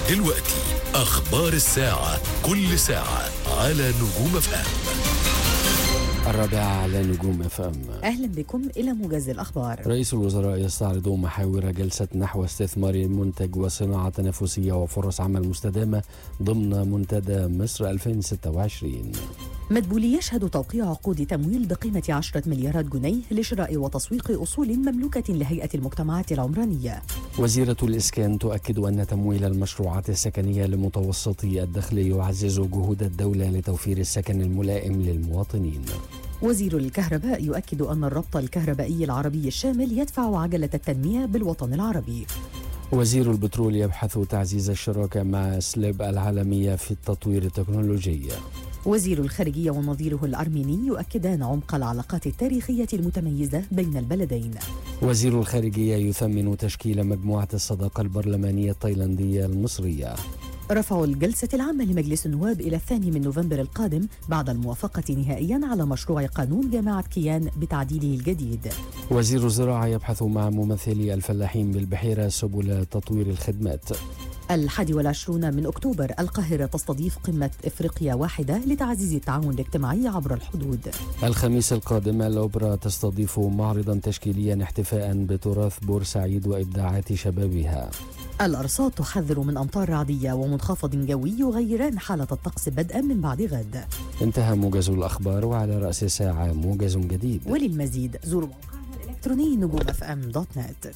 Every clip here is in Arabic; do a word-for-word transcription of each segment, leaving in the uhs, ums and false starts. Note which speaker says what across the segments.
Speaker 1: دلوقتي أخبار الساعة، كل ساعة على نجوم اف ام.
Speaker 2: الرابعة على نجوم اف ام.
Speaker 3: أهلا بكم إلى موجز الأخبار.
Speaker 2: رئيس الوزراء يستعرض محاور جلسة نحو استثمار المنتج وصناعة تنافسية وفرص عمل مستدامة ضمن منتدى مصر ألفين وستة وعشرين.
Speaker 3: مدبولي يشهد توقيع عقود تمويل بقيمة عشرة مليارات جنيه لشراء وتسويق أصول مملوكة لهيئة المجتمعات العمرانية.
Speaker 2: وزيرة الإسكان تؤكد أن تمويل المشروعات السكنية لمتوسطي الدخل يعزز جهود الدولة لتوفير السكن الملائم للمواطنين.
Speaker 3: وزير الكهرباء يؤكد أن الربط الكهربائي العربي الشامل يدفع عجلة التنمية بالوطن العربي.
Speaker 2: وزير البترول يبحث تعزيز الشراكة مع سليب العالمية في التطوير التكنولوجي.
Speaker 3: وزير الخارجية ونظيره الأرميني يؤكدان عمق العلاقات التاريخية المتميزة بين البلدين.
Speaker 2: وزير الخارجية يثمن تشكيل مجموعة الصداقة البرلمانية التايلاندية المصرية.
Speaker 3: رفع الجلسة العامة لمجلس النواب إلى الثاني من نوفمبر القادم بعد الموافقة نهائيا على مشروع قانون جامعة كيان بتعديله الجديد.
Speaker 2: وزير الزراعة يبحث مع ممثلي الفلاحين بالبحيرة سبل تطوير الخدمات.
Speaker 3: الحادي والعشرون من أكتوبر القاهرة تستضيف قمة إفريقيا واحدة لتعزيز التعاون الاجتماعي عبر الحدود.
Speaker 2: الخميس القادم الأوبرا تستضيف معرضا تشكيليا احتفاء بتراث بورسعيد وإبداعات شبابها.
Speaker 3: الأرصاد تحذر من أمطار رعدية ومنخفض جوي يغيران حالة الطقس بدءا من بعد غد.
Speaker 2: انتهى موجز الأخبار، وعلى رأس الساعة موجز جديد.
Speaker 3: وللمزيد زوروا موقعنا الإلكتروني نجوم اف ام دوت نت.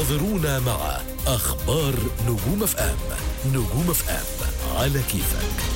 Speaker 1: انتظرونا مع أخبار نجوم اف ام. نجوم اف ام على كيفك.